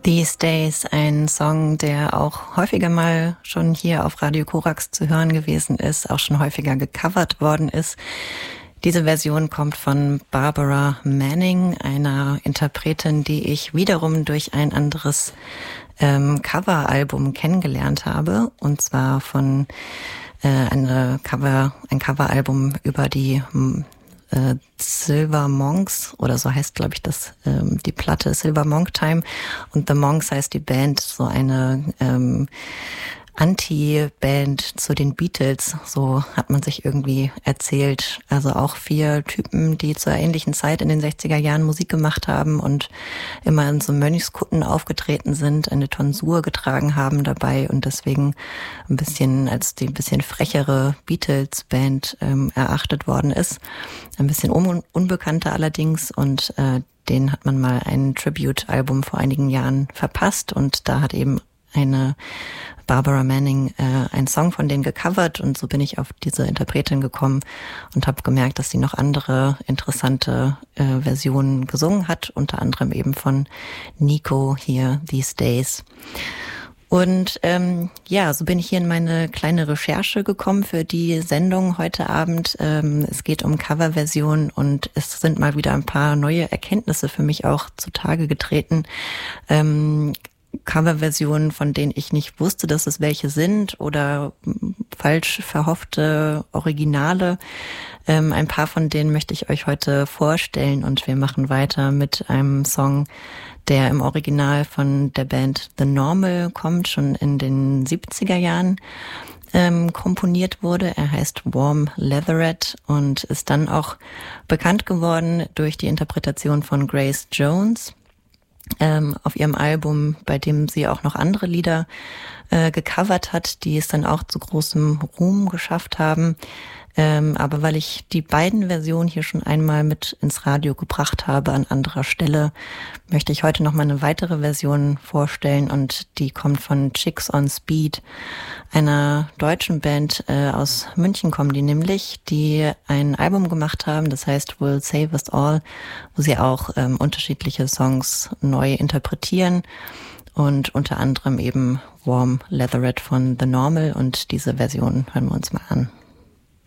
These Days, ein Song, der auch häufiger mal schon hier auf Radio Korax zu hören gewesen ist, auch schon häufiger gecovert worden ist. Diese Version kommt von Barbara Manning, einer Interpretin, die ich wiederum durch ein anderes Coveralbum kennengelernt habe, und zwar von ein Coveralbum über die Silver Monks, oder so heißt, glaube ich, das die Platte Silver Monk Time, und The Monks heißt die Band, so eine Anti-Band zu den Beatles, so hat man sich irgendwie erzählt. Also auch 4 Typen, die zur ähnlichen Zeit in den 60er Jahren Musik gemacht haben und immer in so Mönchskutten aufgetreten sind, eine Tonsur getragen haben dabei und deswegen ein bisschen als die ein bisschen frechere Beatles-Band erachtet worden ist. Ein bisschen unbekannter allerdings, und denen hat man mal ein Tribute-Album vor einigen Jahren verpasst, und da hat eben eine Barbara Manning einen Song von denen gecovert, und so bin ich auf diese Interpretin gekommen und habe gemerkt, dass sie noch andere interessante Versionen gesungen hat, unter anderem eben von Nico hier, These Days. Und so bin ich hier in meine kleine Recherche gekommen für die Sendung heute Abend. Es geht um Coverversionen, und es sind mal wieder ein paar neue Erkenntnisse für mich auch zutage getreten. Coverversionen, von denen ich nicht wusste, dass es welche sind, oder falsch verhoffte Originale. Ein paar von denen möchte ich euch heute vorstellen, und wir machen weiter mit einem Song, der im Original von der Band The Normal kommt, schon in den 70er Jahren komponiert wurde. Er heißt Warm Leatherette und ist dann auch bekannt geworden durch die Interpretation von Grace Jones auf ihrem Album, bei dem sie auch noch andere Lieder gecovert hat, die es dann auch zu großem Ruhm geschafft haben. Aber weil ich die beiden Versionen hier schon einmal mit ins Radio gebracht habe an anderer Stelle, möchte ich heute noch mal eine weitere Version vorstellen, und die kommt von Chicks on Speed, einer deutschen Band aus München kommen die nämlich, die ein Album gemacht haben, das heißt Will Save Us All, wo sie auch unterschiedliche Songs neu interpretieren, und unter anderem eben Warm Leatherette von The Normal, und diese Version hören wir uns mal an.